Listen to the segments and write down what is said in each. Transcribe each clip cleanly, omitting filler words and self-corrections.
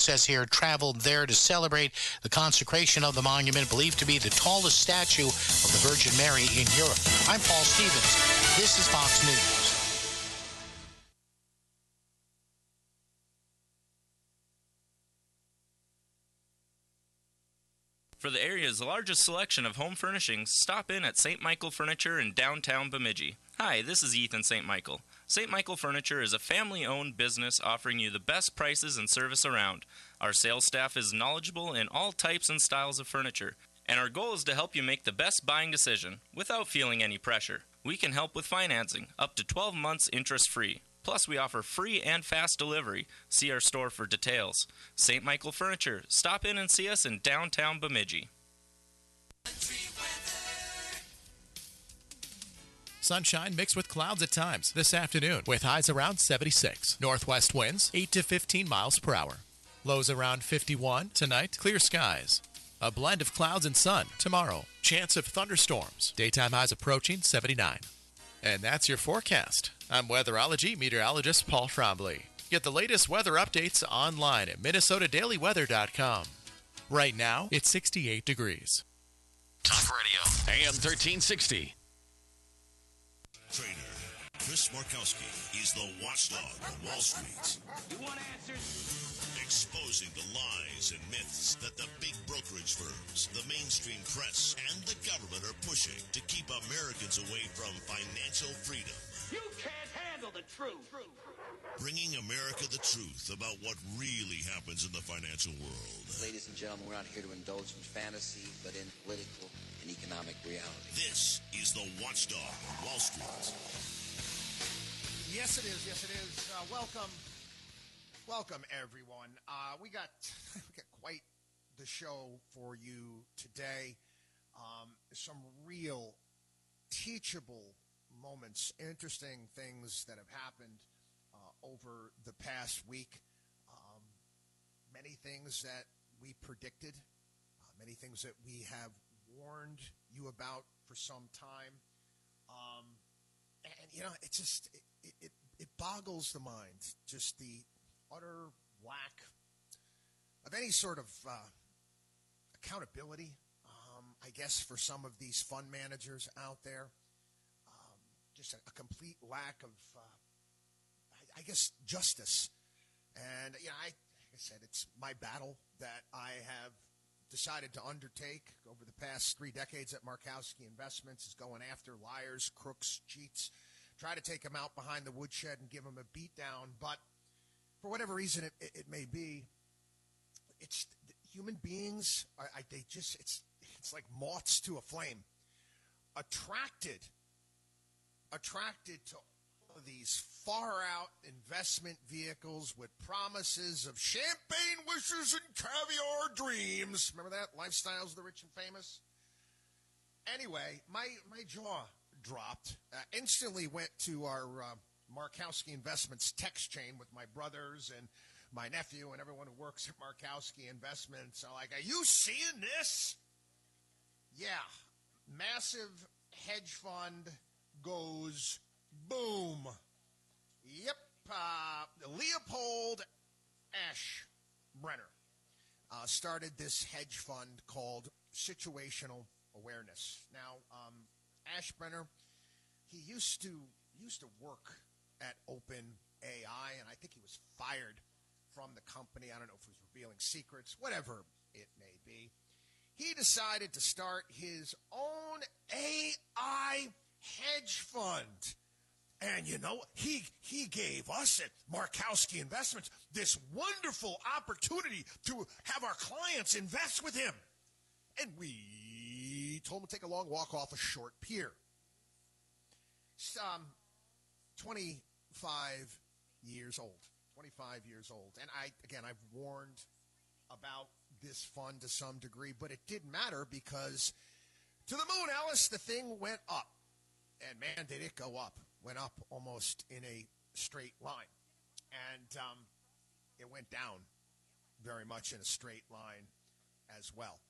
says here, traveled there to celebrate the consecration of the monument, believed to be the tallest statue of the Virgin Mary in Europe. I'm Paul Stevens. This is Fox News. For the area's largest selection of home furnishings, stop in at St. Michael Furniture in downtown Bemidji. Hi, this is Ethan St. Michael. St. Michael Furniture is a family-owned business offering you the best prices and service around. Our sales staff is knowledgeable in all types and styles of furniture, and our goal is to help you make the best buying decision without feeling any pressure. We can help with financing, up to 12 months interest-free. Plus, we offer free and fast delivery. See our store for details. St. Michael Furniture. Stop in and see us in downtown Bemidji. Sunshine mixed with clouds at times this afternoon with highs around 76. Northwest winds 8 to 15 miles per hour. Lows around 51. Tonight, clear skies. A blend of clouds and sun tomorrow. Chance of thunderstorms. Daytime highs approaching 79. And that's your forecast. I'm weatherology meteorologist Paul Trombley. Get the latest weather updates online at minnesotadailyweather.com. Right now, it's 68 degrees. Talk Radio, AM 1360. Trader Chris Markowski is the watchdog of Wall Street. You want answers? Exposing the lies and myths that the big brokerage firms, the mainstream press, and the government are pushing to keep Americans away from financial freedom. You can't handle the truth. Bringing America the truth about what really happens in the financial world. Ladies and gentlemen, we're not here to indulge in fantasy, but in political and economic reality. This is the watchdog of Wall Street. Yes, it is. Yes, it is. Welcome, everyone. We got quite the show for you today. Some real teachable moments, interesting things that have happened over the past week. Many things that we predicted, many things that we have warned you about for some time. And, you know, it just, it boggles the mind, just the utter lack of any sort of accountability, I guess, for some of these fund managers out there. Just a complete lack of, I guess, justice. And, you know, like I said, it's my battle that I have decided to undertake over the past 3 decades at Markowski Investments, is going after liars, crooks, cheats, try to take them out behind the woodshed and give them a beat down. But for whatever reason it may be, it's human beings, it's like moths to a flame, attracted to all of these far-out investment vehicles with promises of champagne wishes and caviar dreams. Remember that? Lifestyles of the rich and famous? Anyway, my jaw dropped. Instantly went to our Markowski Investments text chain with my brothers and my nephew and everyone who works at Markowski Investments. I'm like, are you seeing this? Yeah. Massive hedge fund goes boom. Yep. Leopold Aschbrenner started this hedge fund called Situational Awareness. Now, Aschbrenner, he used to work at OpenAI, and I think he was fired from the company. I don't know if he was revealing secrets, whatever it may be. He decided to start his own AI hedge fund. And, you know, he gave us at Markowski Investments this wonderful opportunity to have our clients invest with him. And we told him to take a long walk off a short pier. 25 years old. 25 years old. And I've warned about this fund to some degree, but it didn't matter because to the moon, Alice, the thing went up. And man, did it go up. Went up almost in a straight line. And it went down very much in a straight line as well.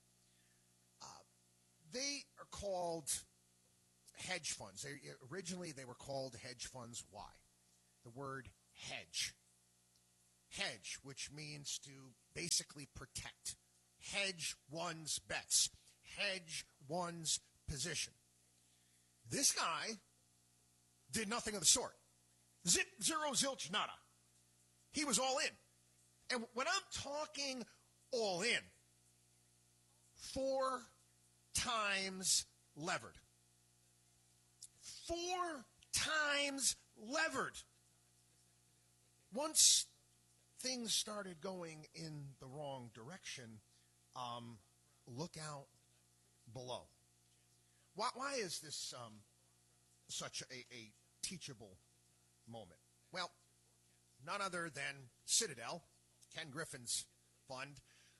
They are called hedge funds. Originally, they were called hedge funds. Why? The word hedge. Hedge, which means to basically protect, hedge one's bets, hedge one's position. This guy did nothing of the sort. Zip, zero, zilch, nada. He was all in. And when I'm talking all in, 4 times levered. 4 times levered. Once things started going in the wrong direction, look out below. Why is this such a teachable moment? Well, none other than Citadel, Ken Griffin's fund.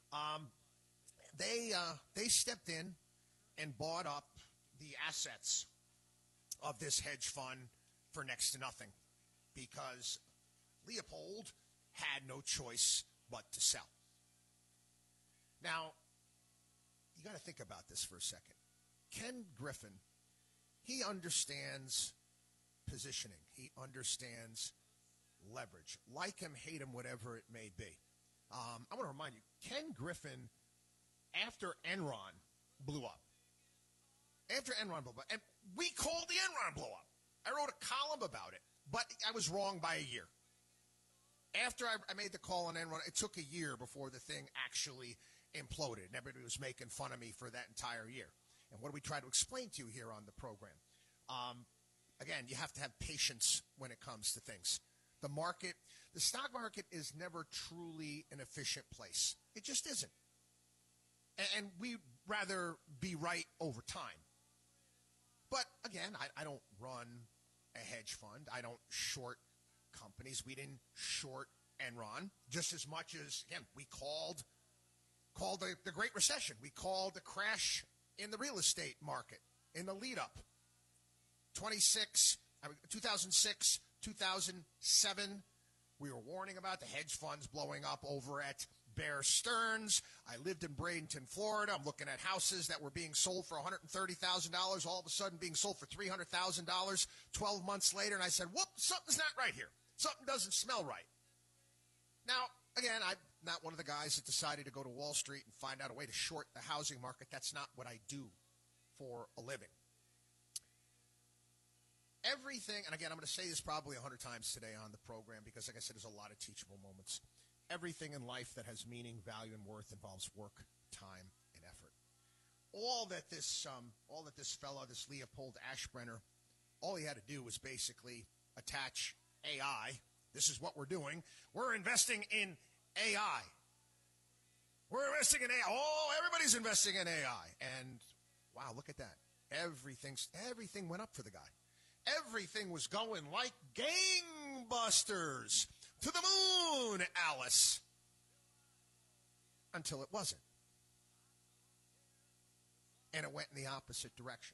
They stepped in and bought up the assets of this hedge fund for next to nothing because Leopold had no choice but to sell. Now, you got to think about this for a second. Ken Griffin, he understands positioning. He understands leverage. Like him, hate him, whatever it may be. I want to remind you, Ken Griffin, after Enron blew up, and we called the Enron blow up. I wrote a column about it, but I was wrong by a year. After I made the call on Enron, it took a year before the thing actually imploded, and everybody was making fun of me for that entire year. And what do we try to explain to you here on the program? Again, you have to have patience when it comes to things. The stock market is never truly an efficient place. It just isn't. And we'd rather be right over time. But again, I don't run a hedge fund. I don't short companies. We didn't short Enron just as much as, again, we called the Great Recession. We called the crash in the real estate market in the lead up. 2006, 2007, we were warning about the hedge funds blowing up over at Bear Stearns. I lived in Bradenton, Florida. I'm looking at houses that were being sold for $130,000, all of a sudden being sold for $300,000 12 months later. And I said, whoop, something's not right here. Something doesn't smell right. Now, again, I'm not one of the guys that decided to go to Wall Street and find out a way to short the housing market. That's not what I do for a living. Everything, and again, I'm going to say this probably 100 times today on the program because, like I said, there's a lot of teachable moments. Everything in life that has meaning, value, and worth involves work, time, and effort. All that this fellow, this Leopold Aschbrenner, all he had to do was basically attach AI. This is what we're doing. We're investing in AI. We're investing in AI. Oh, everybody's investing in AI. And wow, look at that. Everything went up for the guy. Everything was going like gangbusters. To the moon, Alice. Until it wasn't. And it went in the opposite direction.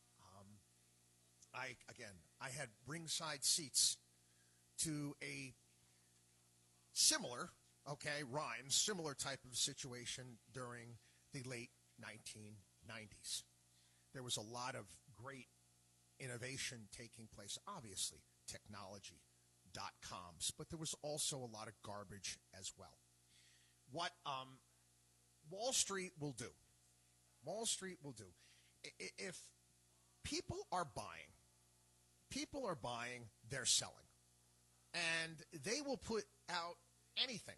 I had ringside seats to a similar type of situation during the late 1990s. There was a lot of great innovation taking place, obviously, technology, .coms, but there was also a lot of garbage as well. What Wall Street will do, if people are buying, they're selling. And they will put out anything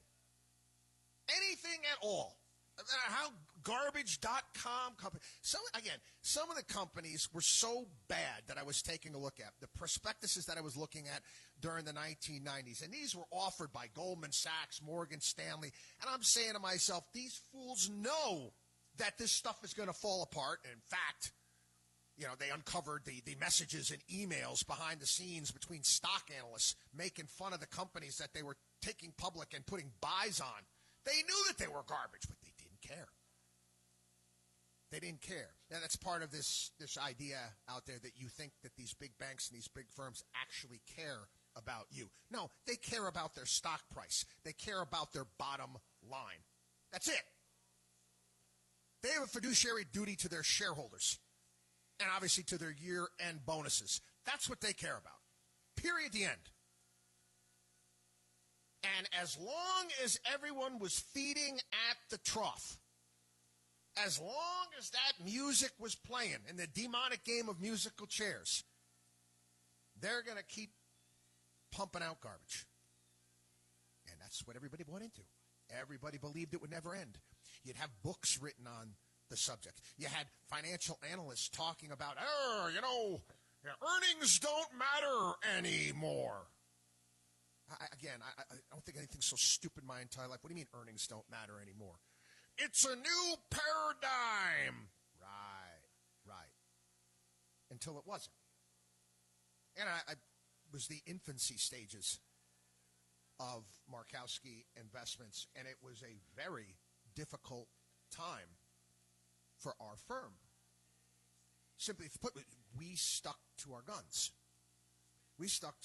at all. How garbage.com company. Some of the companies were so bad that I was taking a look at the prospectuses that I was looking at during the 1990s, and these were offered by Goldman Sachs, Morgan Stanley, and I'm saying to myself, these fools know that this stuff is going to fall apart. And in fact, they uncovered the messages and emails behind the scenes between stock analysts making fun of the companies that they were taking public and putting buys on. They knew that they were garbage, but they didn't care. They didn't care. Now, that's part of this idea out there that you think that these big banks and these big firms actually care about you. No, they care about their stock price. They care about their bottom line. That's it. They have a fiduciary duty to their shareholders and obviously to their year-end bonuses. That's what they care about. Period. The end. And as long as everyone was feeding at the trough, as long as that music was playing in the demonic game of musical chairs, they're going to keep pumping out garbage. And that's what everybody bought into. Everybody believed it would never end. You'd have books written on the subject. You had financial analysts talking about, earnings don't matter anymore. I don't think anything's so stupid my entire life. What do you mean earnings don't matter anymore? It's a new paradigm. Right. Until it wasn't. And I was the infancy stages of Markowski Investments, and it was a very difficult time for our firm. Simply put, we stuck to our guns. We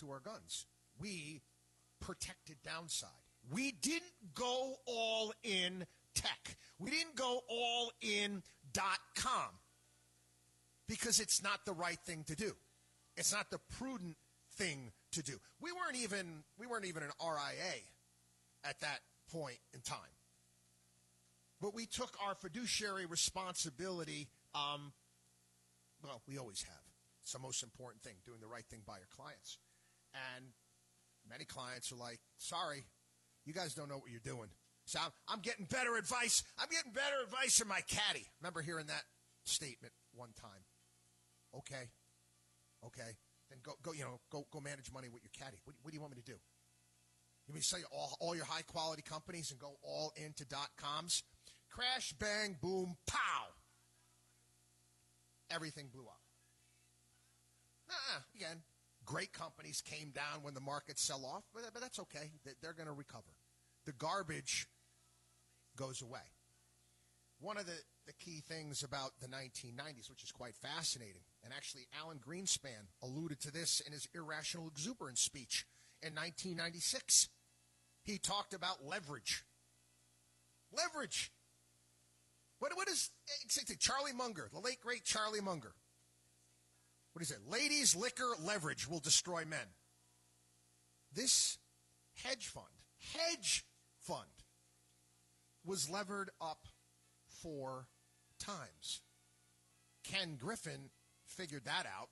protected downside. We didn't go all in tech. We didn't go all in .com because it's not the right thing to do. It's not the prudent thing to do. We weren't even an RIA at that point in time. But we took our fiduciary responsibility, we always have. It's the most important thing, doing the right thing by your clients. And many clients are like, sorry, you guys don't know what you're doing. So I'm getting better advice. I'm getting better advice from my caddy. Remember hearing that statement one time. Okay. Then go manage money with your caddy. What do you want me to do? You mean sell all your high quality companies and go all into .coms? Crash, bang, boom, pow. Everything blew up. Again, great companies came down when the markets sell off, but that's okay. They're going to recover. The garbage goes away. One of the key things about the 1990s, which is quite fascinating, and actually Alan Greenspan alluded to this in his Irrational Exuberance speech in 1996. He talked about leverage. Leverage. What is Charlie Munger, the late great Charlie Munger? What is it? Ladies, liquor, leverage will destroy men. This hedge fund was levered up 4 times. Ken Griffin figured that out.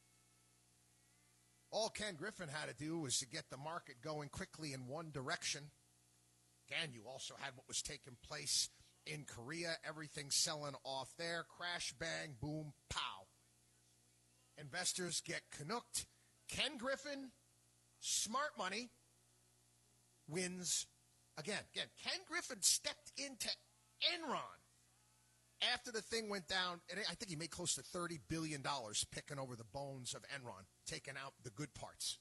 All Ken Griffin had to do was to get the market going quickly in one direction. Again, you also had what was taking place in Korea, everything selling off there. Crash, bang, boom, pow. Investors get canucked. Ken Griffin, smart money, wins again. Ken Griffin stepped into Enron after the thing went down, and I think he made close to $30 billion picking over the bones of Enron, taking out the good parts.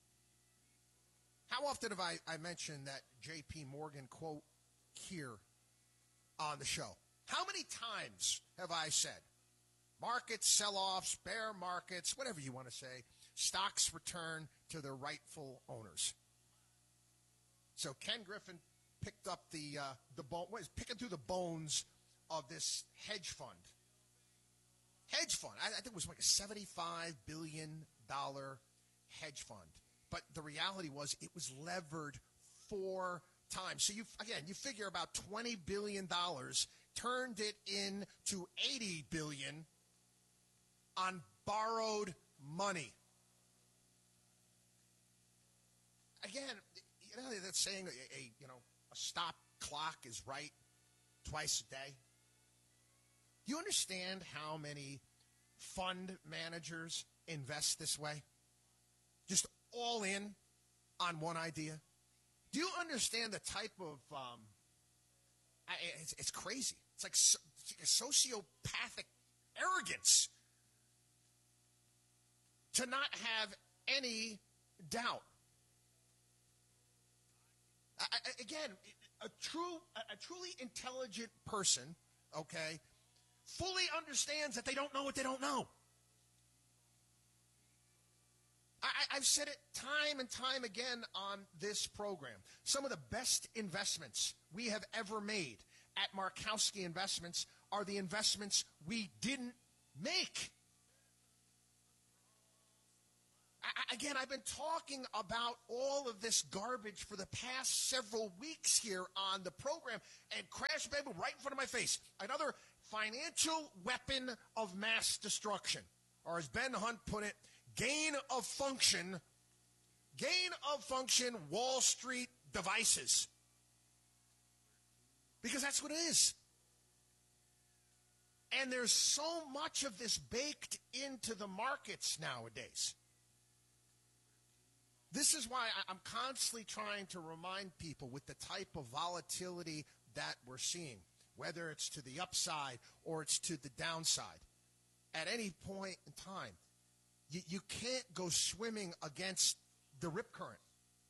How often have I mentioned that J.P. Morgan quote here on the show? How many times have I said, markets, sell-offs, bear markets, whatever you want to say, stocks return to their rightful owners? So Ken Griffin picked up picking through the bones of this hedge fund. I think it was like a $75 billion hedge fund. But the reality was it was levered 4 times. So you figure about $20 billion, turned it into $80 billion on borrowed money. Again, that saying a stop clock is right twice a day. Do you understand how many fund managers invest this way? Just all in on one idea? Do you understand the type of, it's crazy. It's like sociopathic arrogance to not have any doubt. Again, a truly intelligent person, okay, fully understands that they don't know what they don't know. I've said it time and time again on this program. Some of the best investments we have ever made at Markowski Investments are the investments we didn't make. Again, I've been talking about all of this garbage for the past several weeks here on the program, and Crash Baby right in front of my face. Another financial weapon of mass destruction. Or as Ben Hunt put it, gain of function Wall Street devices. Because that's what it is. And there's so much of this baked into the markets nowadays. This is why I'm constantly trying to remind people with the type of volatility that we're seeing, whether it's to the upside or it's to the downside. At any point in time, you can't go swimming against the rip current.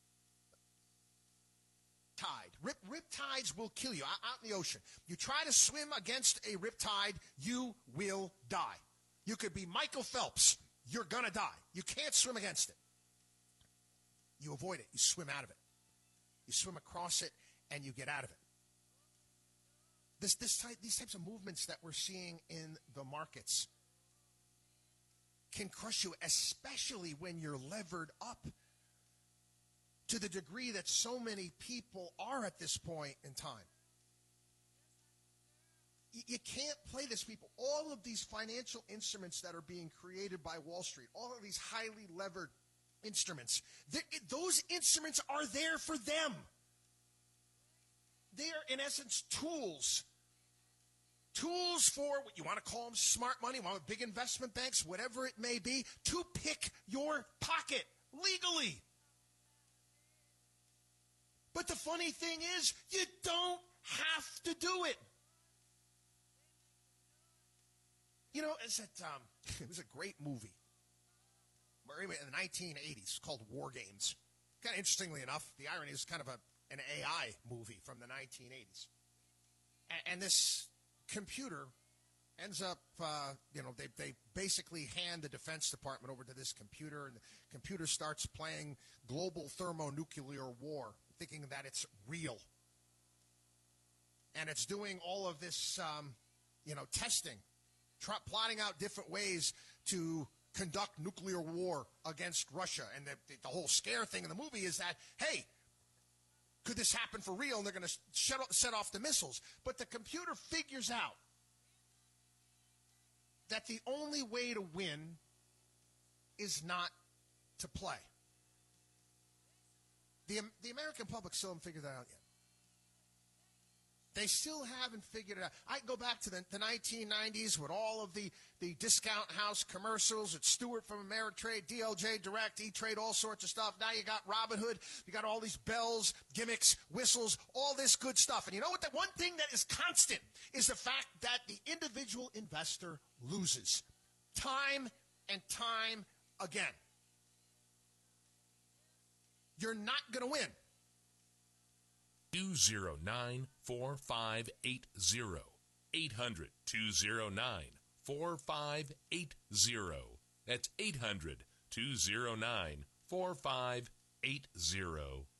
Tide. Rip tides will kill you out in the ocean. You try to swim against a rip tide, you will die. You could be Michael Phelps. You're going to die. You can't swim against it. You avoid it. You swim out of it. You swim across it, and you get out of it. These types of movements that we're seeing in the markets can crush you, especially when you're levered up to the degree that so many people are at this point in time. You can't play this, people. All of these financial instruments that are being created by Wall Street, all of these highly levered instruments, those instruments are there for them. They are, in essence, tools. Tools for what you want to call them, smart money, one of big investment banks, whatever it may be, to pick your pocket legally. But the funny thing is, you don't have to do it. You know, it was a great movie. In the 1980s, called War Games. Kind of interestingly enough, the irony is kind of an AI movie from the 1980s. And this computer ends up, they basically hand the Defense Department over to this computer, and the computer starts playing global thermonuclear war, thinking that it's real. And it's doing all of this, testing, plotting out different ways to conduct nuclear war against Russia. And the whole scare thing in the movie is that, hey, could this happen for real? And they're going to set off the missiles. But the computer figures out that the only way to win is not to play. The American public still haven't figured that out yet. They still haven't figured it out. I go back to the 1990s with all of the discount house commercials. It's Stewart from Ameritrade, DLJ Direct, E-Trade, all sorts of stuff. Now you got Robinhood. You got all these bells, gimmicks, whistles, all this good stuff. And you know what? The one thing that is constant is the fact that the individual investor loses time and time again. You're not going to win. 209-4580. 800-209-4580. That's 800-209-4580.